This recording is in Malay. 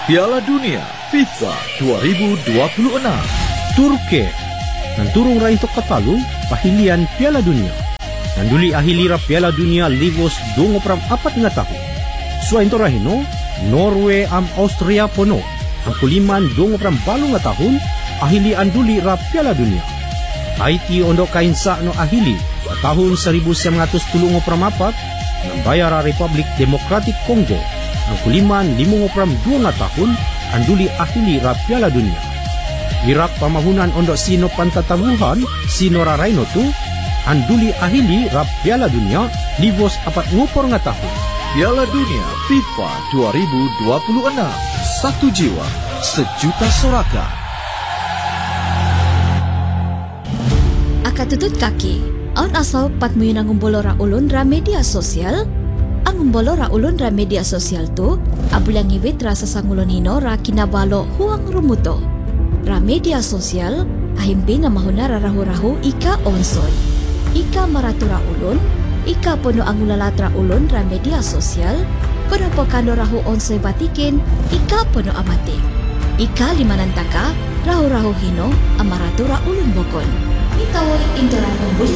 Piala Dunia FIFA 2026. Turki nanturong ra into katalu pahilian Piala Dunia. Nanduli ahilira Piala Dunia livos 24 nga tahun. So into rahino Norway am Austria pono ang kuliman 28 nga tahun ahili anduli ra Piala Dunia. Haiti ondo kainsa no ahili sa tahun 1934 ng Bayara Republic Democratic Congo ang kuliman 52 nga tahun anduli ahili ra Piala Dunia. Irak pamahunan ondo sino pantatabuhan sino raraino tu anduli ahili ra Piala Dunia livos 40 nga tahun. Piala Dunia FIFA 2026. Satu jiwa, sejuta sorakan. Akatutut kaki, aun asaw patmuyo ng umbolora ulun ra media sosial. Ang umbolora ulun ra media sosial tu, abulang iwit ra sa sangulonino ra kinabalo huang rumuto. Ra media sosial, ahimbi nga mahuna ra rahu-rahu ika onsoy. Ika maratura ulun, ika puno ang ulalatra ulun ra media sosial, kuno po kano rahu onsoy batikin, ika puno amate. Ika limanantaka, rahu-rahu hino, amaratura ulun bokon. Ikaw ay intoran ng